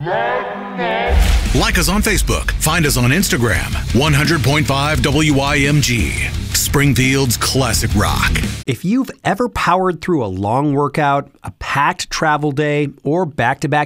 Like us on Facebook. Find us on Instagram. 100.5 WIMG. Springfield's classic rock. If you've ever powered through a long workout, a packed travel day, or back-to-back